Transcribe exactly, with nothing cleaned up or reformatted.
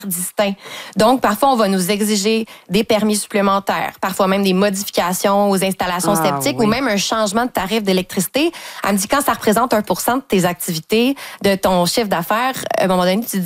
distincts. Donc, parfois, on va nous exiger des permis supplémentaires, parfois même des modifications aux installations Ah, septiques oui. ou même un changement de tarif d'électricité. Elle me dit quand ça représente un pour cent de tes activités, de ton chiffre d'affaires, à un moment donné, tu te dis